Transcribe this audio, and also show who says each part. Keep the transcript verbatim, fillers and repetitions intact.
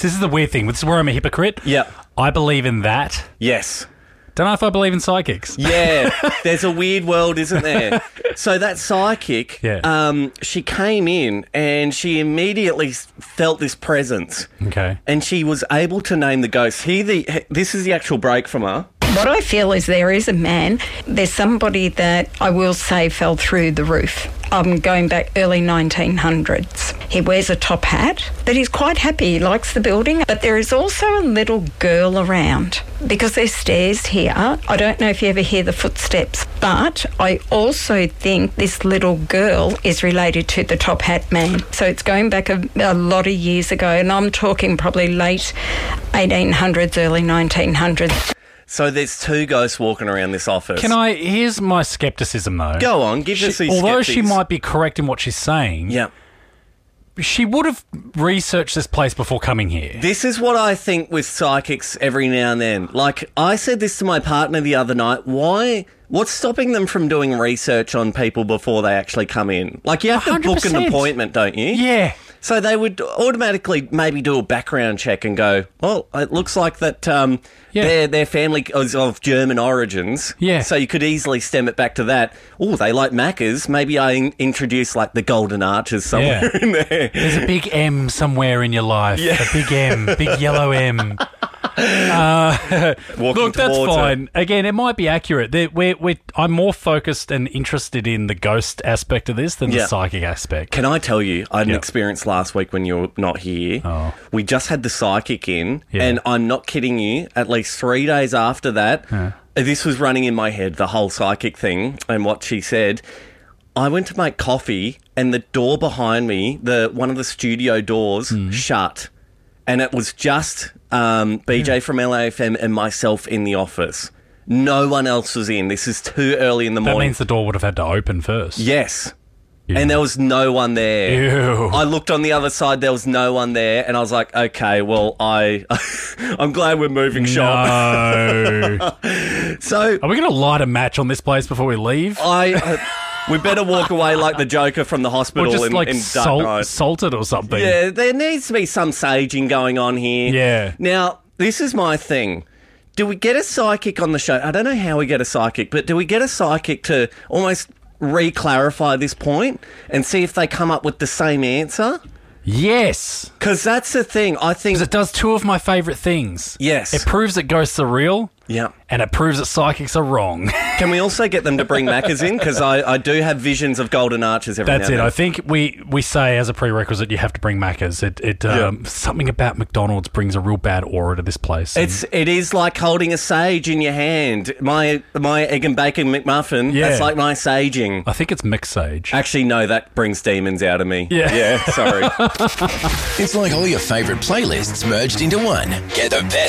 Speaker 1: This is the weird thing. This is where I'm a hypocrite.
Speaker 2: Yeah.
Speaker 1: I believe in that.
Speaker 2: Yes.
Speaker 1: Don't know if I believe in psychics.
Speaker 2: Yeah, there's a weird world, isn't there? So that psychic,
Speaker 1: Yeah.
Speaker 2: um, she came in and she immediately s- felt this presence.
Speaker 1: Okay.
Speaker 2: And she was able to name the ghost. Here, the this is the actual break from her.
Speaker 3: What I feel is there is a man, there's somebody that I will say fell through the roof. I'm going back early nineteen hundreds. He wears a top hat, but he's quite happy. He likes the building. But there is also a little girl around because there's stairs here. I don't know if you ever hear the footsteps, but I also think this little girl is related to the top hat man. So it's going back a, a lot of years ago, and I'm talking probably late eighteen hundreds, early nineteen hundreds.
Speaker 2: So there's two ghosts walking around this office.
Speaker 1: Can I... Here's my scepticism, though.
Speaker 2: Go on, give
Speaker 1: She-
Speaker 2: us these
Speaker 1: Although she
Speaker 2: skeptics.
Speaker 1: might be correct in what she's saying,
Speaker 2: Yeah.
Speaker 1: she would have researched this place before coming here.
Speaker 2: This is what I think with psychics every now and then. Like, I said this to my partner the other night. Why... What's stopping them from doing research on people before they actually come in? Like, you have to
Speaker 1: one hundred
Speaker 2: book an
Speaker 1: percent.
Speaker 2: appointment, don't you?
Speaker 1: Yeah.
Speaker 2: So they would automatically maybe do a background check and go, well, it looks like that um,
Speaker 1: Yeah.
Speaker 2: their their family is of German origins.
Speaker 1: Yeah.
Speaker 2: So you could easily stem it back to that. Oh, they like Maccas. Maybe I in- introduce like the Golden Arches somewhere
Speaker 1: Yeah.
Speaker 2: in there.
Speaker 1: There's a big M somewhere in your life.
Speaker 2: Yeah.
Speaker 1: A big M. Big yellow M. Uh,
Speaker 2: Walking
Speaker 1: look, that's
Speaker 2: towards
Speaker 1: fine. Again, it might be accurate. There- We're, we're, I'm more focused and interested in the ghost aspect of this than
Speaker 2: Yeah.
Speaker 1: the psychic aspect.
Speaker 2: Can I tell you, I had an
Speaker 1: Yeah.
Speaker 2: experience last week when you were not here.
Speaker 1: Oh.
Speaker 2: We just had the psychic in,
Speaker 1: Yeah.
Speaker 2: and I'm not kidding you, at least three days after that,
Speaker 1: Yeah.
Speaker 2: this was running in my head, the whole psychic thing and what she said. I went to make coffee, and the door behind me, the one of the studio doors,
Speaker 1: Mm.
Speaker 2: shut. And it was just um, B J from L A F M and myself in the office. No one else was in. This is too early in the
Speaker 1: That
Speaker 2: morning.
Speaker 1: means the door would have had to open first.
Speaker 2: Yes.
Speaker 1: Ew.
Speaker 2: And there was no one there.
Speaker 1: Ew.
Speaker 2: I looked on the other side, there was no one there, and I was like, okay, well, I, I'm glad we're moving shop.
Speaker 1: No.
Speaker 2: So
Speaker 1: Are we going to light a match on this place before we leave?
Speaker 2: I, uh, we better walk away like the Joker from the hospital
Speaker 1: Or just
Speaker 2: in,
Speaker 1: like
Speaker 2: in Dark
Speaker 1: salt,
Speaker 2: Knight.
Speaker 1: salt it or something?
Speaker 2: Yeah, there needs to be some saging going on here.
Speaker 1: Yeah.
Speaker 2: Now, this is my thing. Do we get a psychic on the show? I don't know how we get a psychic, but do we get a psychic to almost re-clarify this point and see if they come up with the same answer?
Speaker 1: Yes.
Speaker 2: Because that's the thing. I think...
Speaker 1: Because it does two of my favourite things.
Speaker 2: Yes.
Speaker 1: It proves that ghosts are real.
Speaker 2: Yeah.
Speaker 1: And it proves that psychics are wrong.
Speaker 2: Can we also get them to bring Maccas in? Because I, I do have visions of golden arches every
Speaker 1: That's
Speaker 2: now
Speaker 1: it.
Speaker 2: and
Speaker 1: I
Speaker 2: then.
Speaker 1: think we, we say as a prerequisite you have to bring Maccas. It it um,
Speaker 2: Yeah.
Speaker 1: something about McDonald's brings a real bad aura to this place. And
Speaker 2: It's it is like holding a sage in your hand. My my egg and bacon McMuffin.
Speaker 1: Yeah.
Speaker 2: That's like my saging.
Speaker 1: I think it's mixed sage.
Speaker 2: Actually, no, that brings demons out of me.
Speaker 1: Yeah.
Speaker 2: Yeah. Sorry.
Speaker 4: It's like all your favourite playlists merged into one. Get the best